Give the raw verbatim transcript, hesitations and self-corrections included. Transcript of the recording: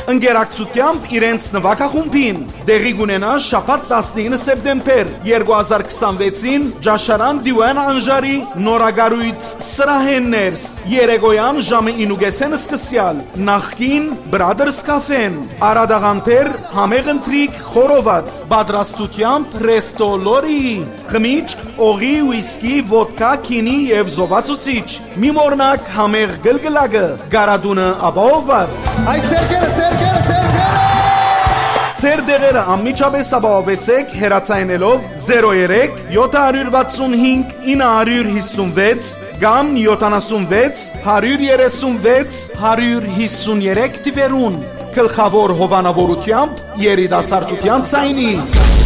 ընկերակցությամբ իրենց նվագախումբին։ Դեղի կունենա շաբաթ տասնինը սեպտեմբեր երկու հազար քսանվեցին Ջաշարան Դիվան Անժարի նորագարույց սրահեններս երեկոյան ժամը ինուգեսեն սկսյալ նախքին Brothers Cafe-ն Արադաղանտեր համեղ ընթրիք խորոված պատրաստությամբ Resto Lori խմիչք օղի ուիսկի ոդկա քինի եւ զովացուցիչ մի մորնակ համեղ գլգլակը գարադունը ապահովված Այ սերկերը սերկերը սերկերը Ձեր դեղերը անմիջապես ապահովեցեք հեռացայինելով zero three seven six five nine five six կամ յոթանասունվեց հարյուրերեսունվեց հարյուրհիսուներեք թիվերուն գլխավոր հովանավորությամբ երիտասարդության ցայնի